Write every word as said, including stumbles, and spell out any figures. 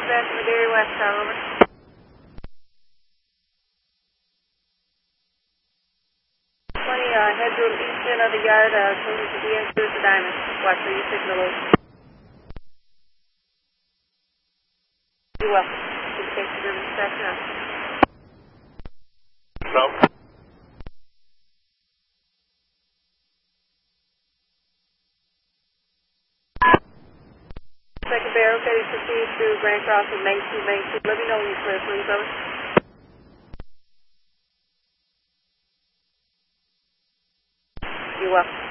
back to the Gary West Tower, over. twenty, uh, head to the east end of the yard, uh, changes to D N two to Diamond. Watch for you signal those. You're welcome. Communication service back now. No. Second barrel, okay, proceed through Grand Crossing, Main Street, Main Street. Let me know when you're clear, please, over. You're welcome.